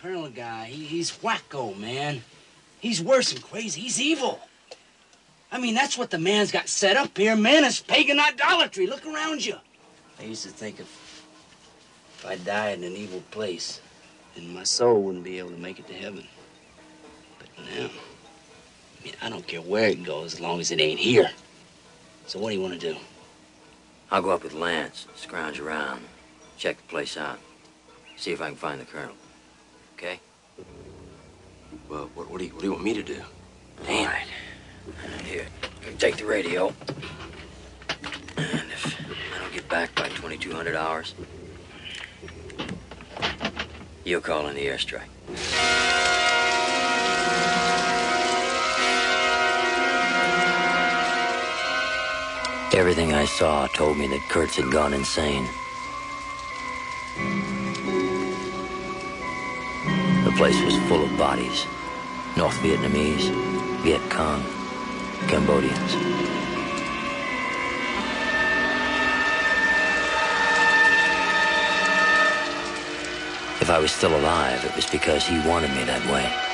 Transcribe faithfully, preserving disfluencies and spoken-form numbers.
Colonel guy, he, he's wacko, man. He's worse than crazy. He's evil. I mean, that's what the man's got set up here. Man, it's pagan idolatry. Look around you. I used to think if, if I died in an evil place, then my soul wouldn't be able to make it to heaven. But now, I mean, I don't care where it goes as long as it ain't here. So what do you want to do? I'll go up with Lance, scrounge around, check the place out, see if I can find the colonel. Okay? Well, what, what, do, you, what do you want me to do? Damn. All right. Here, take the radio. And if I don't get back by twenty-two hundred hours, you'll call in the airstrike. Everything I saw told me that Kurtz had gone insane. The place was full of bodies. North Vietnamese, Viet Cong, Cambodians. If I was still alive, it was because he wanted me that way.